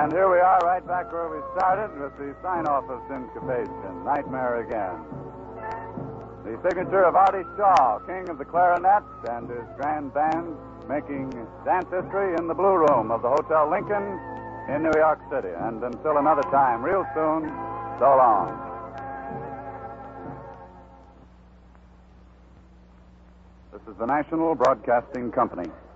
And here we are right back where we started with the sign-off of Syncopation, Nightmare Again. The signature of Artie Shaw, king of the clarinets, and his grand band making dance history in the Blue Room of the Hotel Lincoln in New York City. And until another time, real soon, so long. This is the National Broadcasting Company.